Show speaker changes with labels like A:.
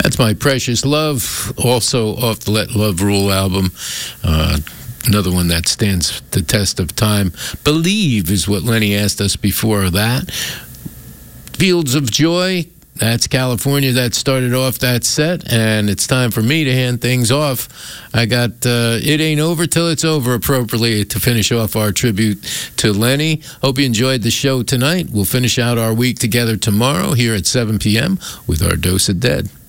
A: That's My Precious Love, also off the Let Love Rule album. Another one that stands the test of time. Believe is what Lenny asked us before that. Fields of Joy, that's California. That started off that set, and it's time for me to hand things off. I got It Ain't Over Till It's Over appropriately to finish off our tribute to Lenny. Hope you enjoyed the show tonight. We'll finish out our week together tomorrow here at 7 p.m. with our Dose of Dead.